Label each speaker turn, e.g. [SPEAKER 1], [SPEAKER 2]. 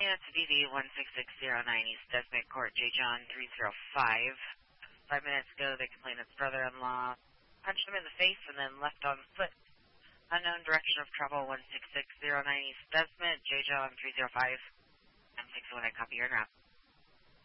[SPEAKER 1] Units VV 16609 East Desmond Court, J. John 305. 5 minutes ago, the complainant's brother-in-law punched him in the face and then left on foot. Unknown direction of travel 16609 East Desmond, J. John 305. M601, I copy your route.